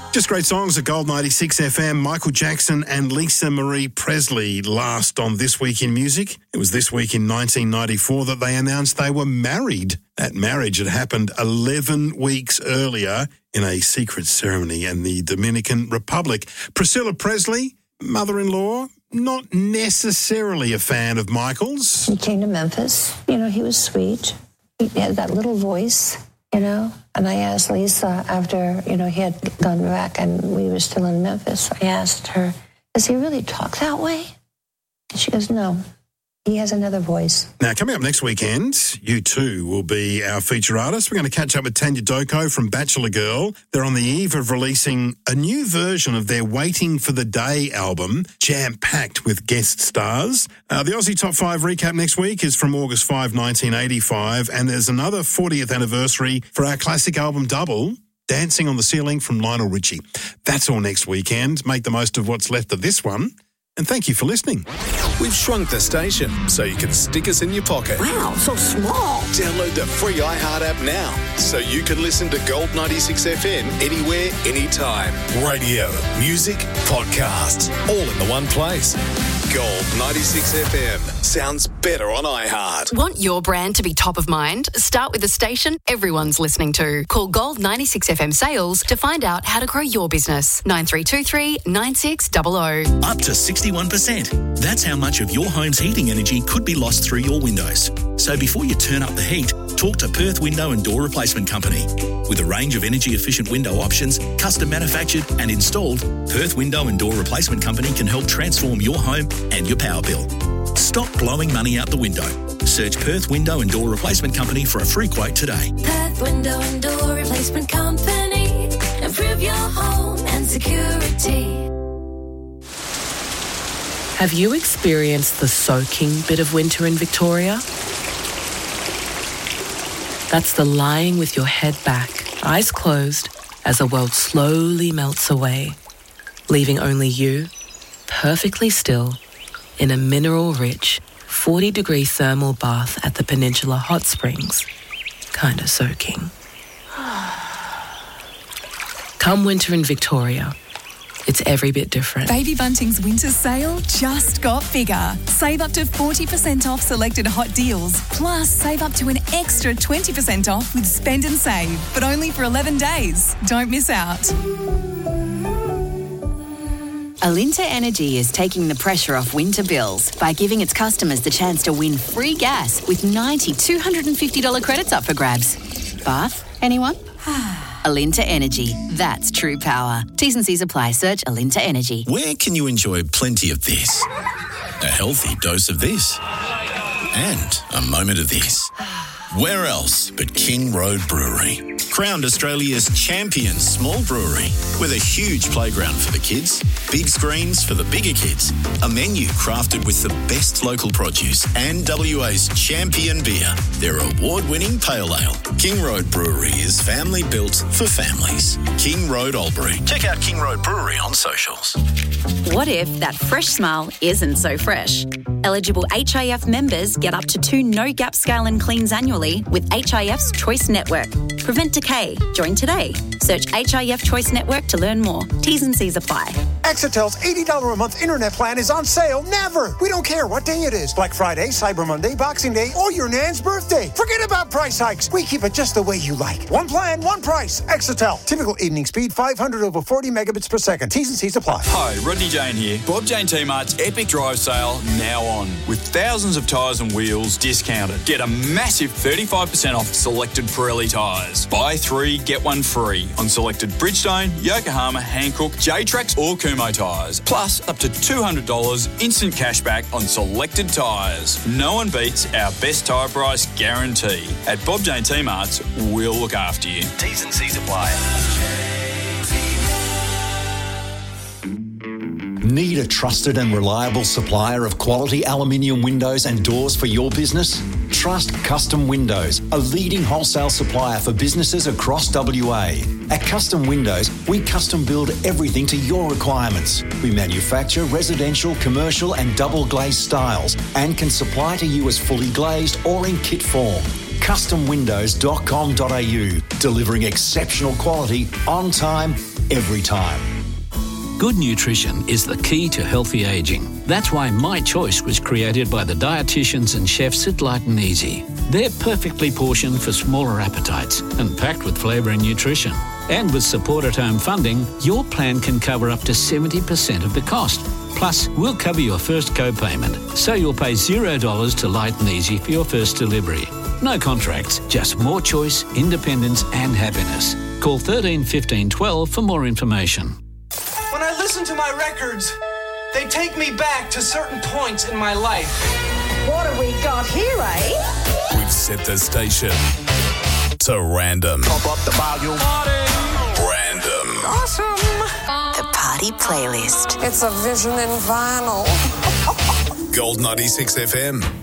Just great songs at Gold 96 FM. Michael Jackson and Lisa Marie Presley last on This Week in Music. It was this week in 1994 that they announced they were married. That marriage had happened 11 weeks earlier in a secret ceremony in the Dominican Republic. Priscilla Presley, mother-in-law, not necessarily a fan of Michael's. He came to Memphis. You know, he was sweet. He had that little voice, you know. And I asked Lisa after, you know, he had gone back and we were still in Memphis. I asked her, does he really talk that way? And she goes, no. He has another voice. Now, coming up next weekend, U2 will be our feature artist. We're going to catch up with Tanya Doko from Bachelor Girl. They're on the eve of releasing a new version of their Waiting for the Day album, jam-packed with guest stars. The Aussie Top 5 recap next week is from August 5, 1985, and there's another 40th anniversary for our classic album double, Dancing on the Ceiling from Lionel Richie. That's all next weekend. Make the most of what's left of this one. And thank you for listening. We've shrunk the station so you can stick us in your pocket. Wow, so small. Download the free iHeart app now so you can listen to Gold 96 FM anywhere, anytime. Radio, music, podcasts, all in the one place. Gold 96 FM sounds better on iHeart. Want your brand to be top of mind? Start with the station everyone's listening to. Call Gold 96 FM Sales to find out how to grow your business. 9323 9600. Up to 61%. That's how much of your home's heating energy could be lost through your windows. So before you turn up the heat, talk to Perth Window and Door Replacement Company. With a range of energy-efficient window options, custom manufactured and installed, Perth Window and Door Replacement Company can help transform your home and your power bill. Stop blowing money out the window. Search Perth Window and Door Replacement Company for a free quote today. Perth Window and Door Replacement Company. Improve your home and security. Have you experienced the soaking bit of winter in Victoria? That's the lying with your head back, eyes closed, as the world slowly melts away, leaving only you, perfectly still, in a mineral-rich, 40-degree thermal bath at the Peninsula Hot Springs, kinda soaking. Come winter in Victoria. It's every bit different. Baby Bunting's winter sale just got bigger. Save up to 40% off selected hot deals. Plus, save up to an extra 20% off with Spend and Save, but only for 11 days. Don't miss out. Alinta Energy is taking the pressure off winter bills by giving its customers the chance to win free gas with 90 $250 credits up for grabs. Bath? Anyone? Alinta Energy. That's true power. T's and C's apply. Search Alinta Energy. Where can you enjoy plenty of this? A healthy dose of this? And a moment of this? Where else but King Road Brewery? Crowned Australia's champion small brewery with a huge playground for the kids, big screens for the bigger kids, a menu crafted with the best local produce and WA's champion beer, their award-winning pale ale. King Road Brewery is family built for families. King Road Albury. Check out King Road Brewery on socials. What if that fresh smile isn't so fresh? Eligible HIF members get up to 2 no-gap scale and cleans annually with HIF's Choice Network. Prevent decay. Join today. Search HIF Choice Network to learn more. T's and C's apply. Exetel's $80 a month internet plan is on sale never. We don't care what day it is. Black Friday, Cyber Monday, Boxing Day, or your nan's birthday. Forget about price hikes. We keep it just the way you like. One plan, one price. Exetel. Typical evening speed, 500 over 40 megabits per second. T's and C's apply. Hi, Rodney Jane here. Bob Jane T-Mart's Epic Drive Sale now on. With thousands of tyres and wheels discounted. Get a massive 35% off selected Pirelli tyres. Buy 3, get 1 free on selected Bridgestone, Yokohama, Hankook, J-Trax or Kumho tyres. Plus up to $200 instant cashback on selected tyres. No one beats our best tyre price guarantee. At Bob Jane T-Mart's, we'll look after you. T's and C's apply. Need a trusted and reliable supplier of quality aluminium windows and doors for your business? Trust Custom Windows, a leading wholesale supplier for businesses across WA. At Custom Windows, we custom build everything to your requirements. We manufacture residential, commercial and double glazed styles and can supply to you as fully glazed or in kit form. CustomWindows.com.au, delivering exceptional quality on time, every time. Good nutrition is the key to healthy ageing. That's why My Choice was created by the dietitians and chefs at Light and Easy. They're perfectly portioned for smaller appetites and packed with flavour and nutrition. And with support at home funding, your plan can cover up to 70% of the cost. Plus, we'll cover your first co-payment, so you'll pay $0 to Light and Easy for your first delivery. No contracts, just more choice, independence and happiness. Call 13 15 12 for more information. When I listen to my records, they take me back to certain points in my life. What have we got here, eh? We've set the station to random. Pump up the volume. Random. Awesome. The Party Playlist. It's a vision in vinyl. Gold 96 FM.